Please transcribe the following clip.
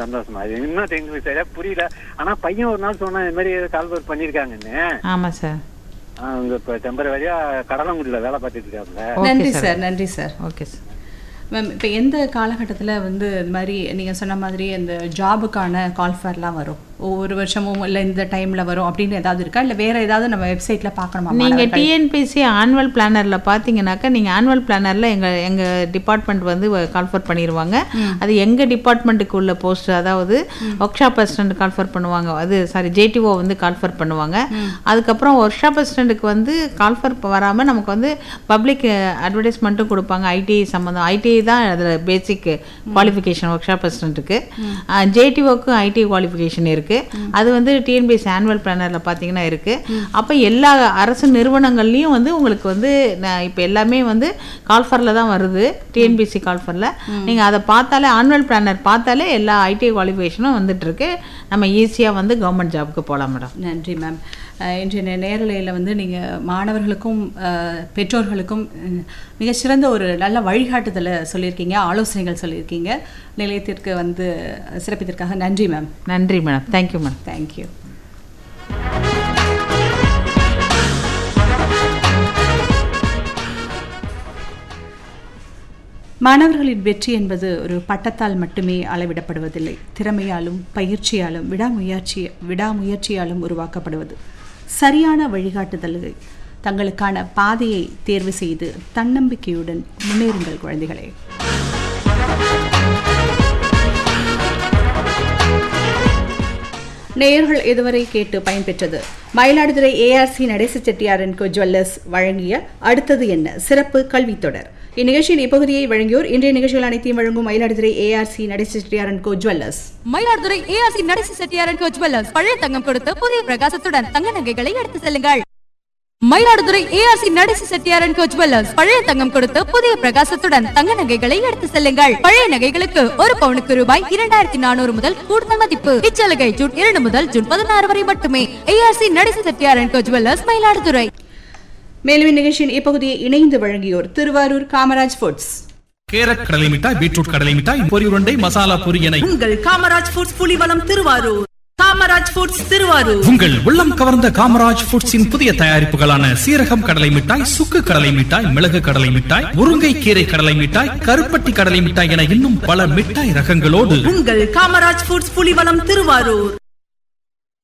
சந்தோஷமா. அது இன்னும் எங்களுக்கு சரியா புரியல. ஆனா பையன் ஒரு நாள் சொன்னா இந்த மாதிரி கால்வர் பண்ணிருக்காங்கன்னு. ஆமா சார். அவங்க இப்ப டெம்பரவரியா கடலங்குடியில வேலை பார்த்துட்டு இருக்காங்க. நன்றி சார். நன்றி சார். Okay sir. மேம், இப்போ எந்த காலகட்டத்தில் வந்து இது மாதிரி நீங்கள் சொன்ன மாதிரி இந்த ஜாபுக்கான கால்ஃபர்லாம் வரும்? ஒவ்வொரு வருஷமும் இல்லை இந்த டைமில் வரும் அப்படின்னு ஏதாவது இருக்கா, இல்லை வேறு ஏதாவது நம்ம வெப்சைட்டில் பார்க்கணுமா? நீங்கள் டிஎன்பிசி ஆனுவல் பிளானரில் பார்த்தீங்கன்னாக்கா நீங்கள் ஆனுவல் பிளானரில் எங்கள் டிபார்ட்மெண்ட் வந்து கால்ஃபர் பண்ணிடுவாங்க. அது எங்கள் டிபார்ட்மெண்ட்டுக்கு உள்ள போஸ்ட், அதாவது ஒர்க் ஷாப் அசிஸ்டன்ட் கால்ஃபர் பண்ணுவாங்க. அது சாரி ஜேடிஓ வந்து கால்ஃபர் பண்ணுவாங்க. அதுக்கப்புறம் ஒர்க் ஷாப் அசிஸ்டண்ட்டுக்கு வந்து கால்ஃபர் வராமல் நமக்கு வந்து பப்ளிக் அட்வர்டைஸ்மெண்ட்டும் கொடுப்பாங்க. ஐடி சம்மந்தம், ஐடி தான் அதில் பேசிக் qualification work shop அசிஸ்டண்ட்டுக்கு. ஜேடிஓக்கும் ID qualification இருக்குது. அது வந்து டிஎன்பிஎஸ்சி ஆனுவல் பிளானரில் பார்த்தீங்கன்னா இருக்குது. அப்போ எல்லா அரசு நிறுவனங்கள்லையும் வந்து உங்களுக்கு வந்து இப்போ எல்லாமே வந்து கால்ஃபரில் தான் வருது. டிஎன்பிஎஸ்சி கால்ஃபரில் நீங்கள் அதை பார்த்தாலே, ஆனுவல் பிளானர் பார்த்தாலே எல்லா ஐடி குவாலிஃபிகேஷனும் வந்துட்டுருக்கு. நம்ம ஈஸியாக வந்து கவர்மெண்ட் ஜாபுக்கு போகலாம் மேடம். நன்றி மேம். இன்றைய நேரலையில் வந்து நீங்கள் மாணவர்களுக்கும் பெற்றோர்களுக்கும் மிகச்சிறந்த ஒரு நல்ல வழிகாட்டுதலை சொல்லியிருக்கீங்க, ஆலோசனைகள் சொல்லியிருக்கீங்க. நிலையத்திற்கு வந்து சிறப்பித்ததற்காக நன்றி மேம். நன்றி மேடம். Thank you madam. தேங்க்யூ. மாணவர்களின் வெற்றி என்பது ஒரு பட்டத்தால் மட்டுமே அளவிடப்படுவதில்லை. திறமையாலும் பயிற்சியாலும் விடாமுயற்சியாலும் உருவாக்கப்படுவது. சரியான வழிகாட்டுதல்கள், தங்களுக்கான பாதையை தேர்வு செய்து தன்னம்பிக்கையுடன் முன்னேறுங்கள் குழந்தைகளே. நேயர்கள் இதுவரை கேட்டு பயன்பெற்றது Mayiladuthurai ARC Natesa Chettiar and go jewellers வழங்கிய அடுத்தது என்ன சிறப்பு கல்வி தொடர். இந்நிகழ்ச்சியின் இப்பகுதியை வழங்கியோர் இன்றைய நிகழ்ச்சிகள் அனைத்தையும் வழங்கும் Mayiladuthurai ARC Natesa Chettiar and go jewellers. Mayiladuthurai ARC Natesa Chettiar and go jewellers பழைய தங்கம் கொடுத்து புதிய பிரகாசத்துடன் தங்க நகைகளை எடுத்து செல்லுங்கள். Mayiladuthurai ARC Natesa Chettiar and go jewellers பழைய தங்கம் கொடுத்து புதிய பிரகாசத்துடன் தங்க நகைகளை எடுத்து செல்லுங்கள். பழைய நகைகளுக்கு ஒரு பவுனுக்கு ரூபாய் 2400 முதல் கூடுதல் மதிப்பு. இச்சலுகை ஜூன் 2 முதல் ஜூன் 16 வரை மட்டுமே. ARC Natesa Chettiar and go jewellers, Mayiladuthurai. மேலும் இந்நிகழ்ச்சியின் இப்பகுதியை இணைந்து வழங்கியோர் திருவாரூர் காமராஜ் ஃபுட்ஸ். கேரட் கடலை மிட்டாய், பீட்ரூட் கடலை மிட்டாய், பொரி உருண்டை, மசாலா பொரி என உங்கள் காமராஜ் ஃபுட்ஸ் புலிவலம் திருவாரூர். காமராஜ் ஃபுட்ஸ் திருவாரூர். உங்கள் உள்ளம் கவர்ந்த காமராஜ் ஃபுட்ஸின் புதிய தயாரிப்புகளான சீரகம் கடலை மிட்டாய், சுக்கு கடலை மிட்டாய், மிளகு கடலை மிட்டாய், முருங்கை கீரை கடலை மிட்டாய், கருப்பட்டி கடலை மிட்டாய் என இன்னும் பல மிட்டாய் ரகங்களோடு உங்கள் காமராஜ் ஃபுட்ஸ் புலிவலம் திருவாரூர்.